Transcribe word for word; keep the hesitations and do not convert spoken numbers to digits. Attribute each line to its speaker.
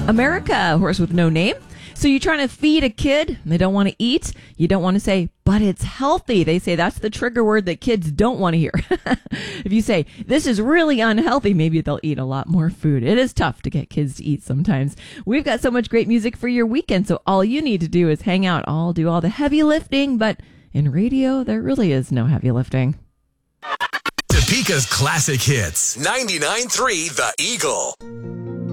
Speaker 1: America, horse with no name. So you're trying to feed a kid, they don't want to eat. You don't want to say, but it's healthy. They say that's the trigger word that kids don't want to hear. If you say, this is really unhealthy, maybe they'll eat a lot more food. It is tough to get kids to eat sometimes. We've got so much great music for your weekend, so all you need to do is hang out. I'll do all the heavy lifting, but in radio, there really is no heavy lifting.
Speaker 2: Topeka's classic hits. ninety-nine point three The Eagle.